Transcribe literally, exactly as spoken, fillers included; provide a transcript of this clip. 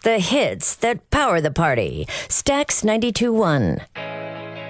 The hits that power the party. Stax ninety-two point one.